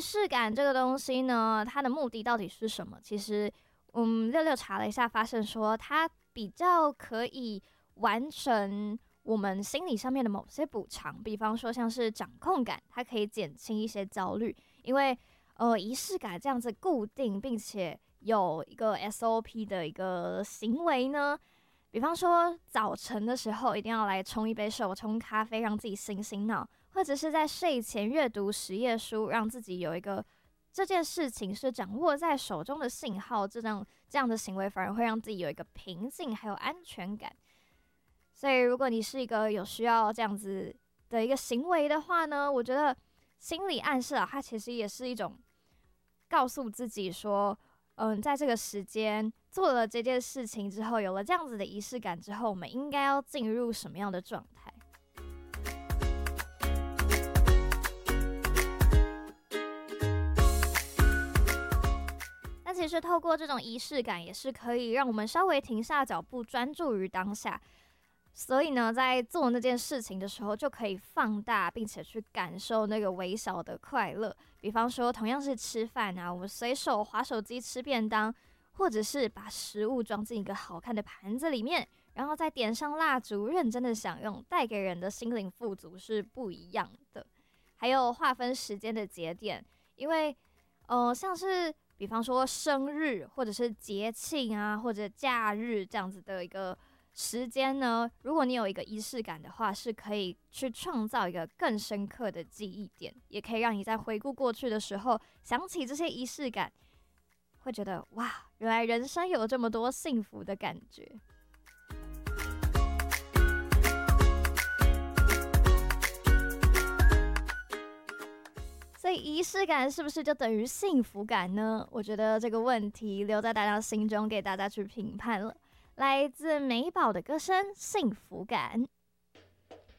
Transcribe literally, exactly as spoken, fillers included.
式感这个东西呢，它的目的到底是什么？其实，嗯，六六查了一下，发现说它比较可以完成我们心理上面的某些补偿，比方说像是掌控感，它可以减轻一些焦虑，因为呃仪式感这样子固定并且有一个 S O P 的一个行为呢。比方说，早晨的时候一定要来冲一杯手冲咖啡，让自己醒醒脑，或者是在睡前阅读十页书，让自己有一个这件事情是掌握在手中的信号，这样这样的行为反而会让自己有一个平静还有安全感。所以，如果你是一个有需要这样子的一个行为的话呢，我觉得心理暗示啊，它其实也是一种告诉自己说，嗯，在这个时间做了这件事情之后，有了这样子的仪式感之后，我们应该要进入什么样的状态？那其实透过这种仪式感，也是可以让我们稍微停下脚步，专注于当下。所以呢，在做那件事情的时候，就可以放大，并且去感受那个微小的快乐。比方说，同样是吃饭啊，我们随手滑手机吃便当，或者是把食物装进一个好看的盘子里面，然后再点上蜡烛，认真的享用，带给人的心灵富足是不一样的。还有划分时间的节点，因为呃，像是比方说生日或者是节庆啊，或者假日这样子的一个时间呢，如果你有一个仪式感的话，是可以去创造一个更深刻的记忆点，也可以让你在回顾过去的时候，想起这些仪式感，会觉得哇，原来人生有这么多幸福的感觉。所以仪式感是不是就等于幸福感呢？我觉得这个问题留在大家心中，给大家去评判了。来自美宝的歌声《幸福感》。